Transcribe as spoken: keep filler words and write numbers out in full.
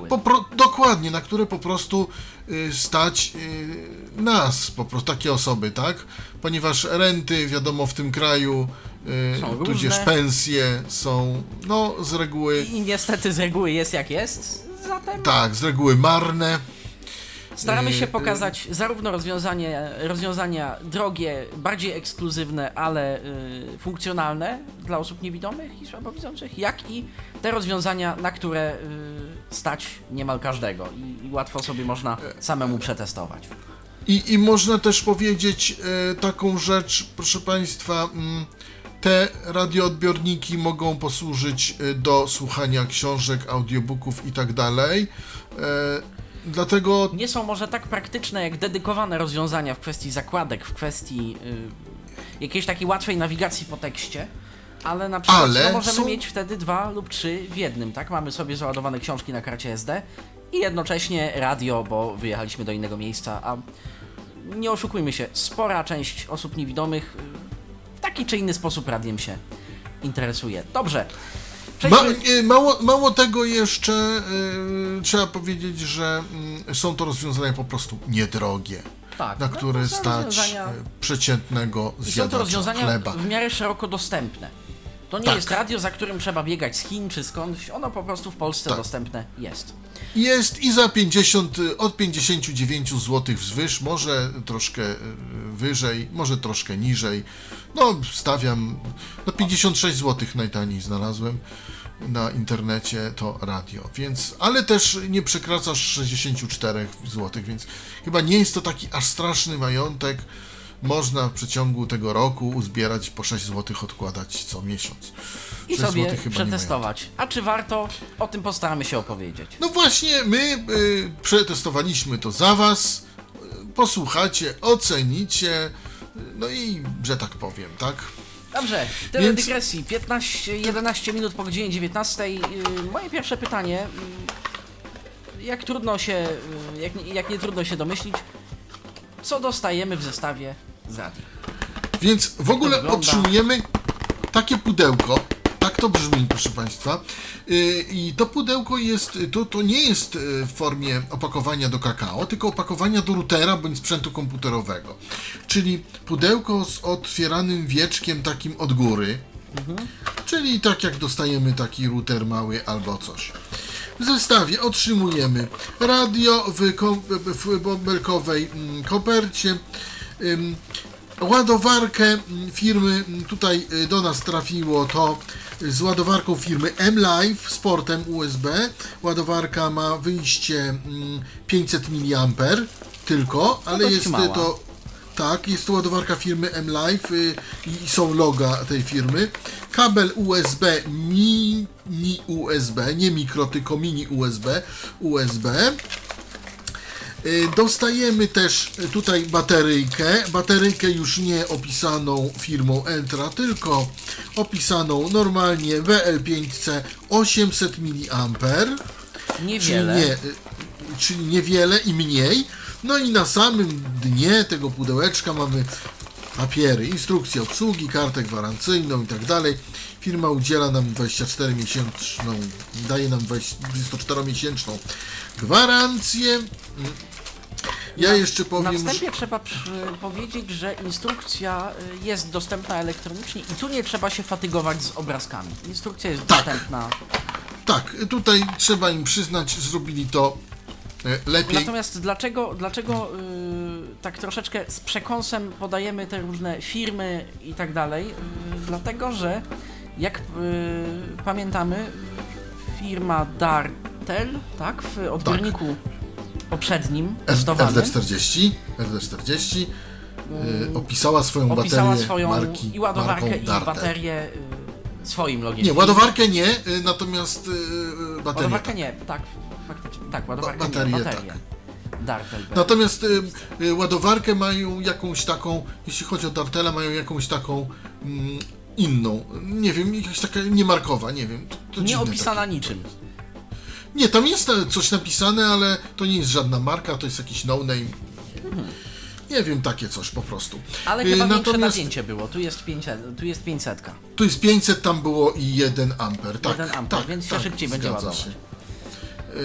działały. Po, dokładnie, na które po prostu y, stać y, nas, po prostu takie osoby, tak? Ponieważ renty, wiadomo, w tym kraju, y, tudzież pensje są, no, z reguły... I niestety z reguły jest jak jest, zatem... Tak, z reguły marne. Staramy się pokazać zarówno rozwiązanie, rozwiązania drogie, bardziej ekskluzywne, ale y, funkcjonalne dla osób niewidomych i słabowidzących, jak i te rozwiązania, na które y, stać niemal każdego i, i łatwo sobie można samemu przetestować. I, i można też powiedzieć e, taką rzecz, proszę Państwa, m, te radioodbiorniki mogą posłużyć e, do słuchania książek, audiobooków i tak dalej. E, Dlatego... Nie są może tak praktyczne jak dedykowane rozwiązania w kwestii zakładek, w kwestii y, jakiejś takiej łatwej nawigacji po tekście, ale na przykład ale no, możemy są... mieć wtedy dwa lub trzy w jednym, tak? Mamy sobie załadowane książki na karcie S D i jednocześnie radio, bo wyjechaliśmy do innego miejsca, a nie oszukujmy się, spora część osób niewidomych y, w taki czy inny sposób radiem się interesuje. Dobrze. Ma, mało, mało tego jeszcze yy, trzeba powiedzieć, że yy, są to rozwiązania po prostu niedrogie, tak, na no, które stać rozwiązania... przeciętnego I są to zjadacza rozwiązania chleba. w miarę szeroko dostępne. To nie tak. jest radio, za którym trzeba biegać z Chin czy skądś, ono po prostu w Polsce tak. dostępne jest. Jest i za pięćdziesiąt, od pięćdziesiąt dziewięć złotych wzwyż, może troszkę wyżej, może troszkę niżej. No, stawiam, no pięćdziesiąt sześć złotych najtaniej znalazłem na internecie to radio, więc, ale też nie przekracza sześćdziesiąt cztery złotych, więc chyba nie jest to taki aż straszny majątek. Można w przeciągu tego roku uzbierać po sześć złotych, odkładać co miesiąc. I sobie przetestować. A czy warto? O tym postaramy się opowiedzieć. No właśnie, my y, przetestowaliśmy to za was, y, posłuchacie, ocenicie, y, no i że tak powiem, tak? Dobrze, tyle Więc... dygresji. piętnaście jedenaście minut po godzinie dziewiętnastej. Yy, moje pierwsze pytanie. Yy, jak trudno się, yy, jak, nie, jak nie trudno się domyślić, co dostajemy w zestawie z radia? Więc w ogóle otrzymujemy takie pudełko, tak to brzmi, proszę Państwa, yy, i to pudełko jest, to, to nie jest w formie opakowania do kakao, tylko opakowania do routera bądź sprzętu komputerowego, czyli pudełko z otwieranym wieczkiem takim od góry, mhm. czyli tak jak dostajemy taki router mały albo coś. W zestawie otrzymujemy radio w, ko- w bąbelkowej kopercie, ym, ładowarkę firmy, tutaj do nas trafiło to z ładowarką firmy M-Life z portem U S B. Ładowarka ma wyjście pięćset miliamperów tylko, ale no jest mała. to tak, jest to ładowarka firmy M-Life y, i są loga tej firmy. Kabel U S B, mini U S B, nie mikro, tylko mini U S B, U S B. Y, dostajemy też tutaj bateryjkę, bateryjkę już nie opisaną firmą Entra, tylko opisaną normalnie W L pięć C osiemset miliamperów. Niewiele. Czyli, nie, y, czyli niewiele i mniej. No i na samym dnie tego pudełeczka mamy papiery, instrukcję obsługi, kartę gwarancyjną i tak dalej. Firma udziela nam dwudziesto cztery miesięczną, daje nam dwudziesto cztery miesięczną gwarancję. Ja na, jeszcze powiem... Na wstępie trzeba przy, powiedzieć, że instrukcja jest dostępna elektronicznie i tu nie trzeba się fatygować z obrazkami. Instrukcja jest tak, dostępna. Tak, tutaj trzeba im przyznać, zrobili to lepiej. Natomiast dlaczego, dlaczego yy, tak troszeczkę z przekąsem podajemy te różne firmy i tak dalej? Yy, dlatego, że jak yy, pamiętamy, firma Dartel, tak, w odbiorniku tak. poprzednim testowanym F D czterdzieści, F D czterdzieści yy, opisała swoją opisała baterię swoją marki, i ładowarkę i Dartel. baterię yy, swoim logiem. Nie, ładowarkę nie, yy, natomiast yy, baterię Ładowarkę tak. nie, tak. Faktycznie, tak, ładowarkę ba- baterię, nie, baterię. tak. Dartel. Natomiast y, y, ładowarkę mają jakąś taką, jeśli chodzi o Dartela, mają jakąś taką mm, inną, nie wiem, jakaś taka niemarkowa, nie wiem. To, to nie opisana takie. niczym. Nie, tam jest coś napisane, ale to nie jest żadna marka, to jest jakiś no-name. Mhm. Nie wiem, takie coś po prostu. Ale chyba y, większe napięcie było, tu jest pięćset, tu jest pięćset. Tu jest pięćset, tam było i jeden amper, tak. jeden amper, tak, więc się tak, szybciej będzie zgadza ładować. się.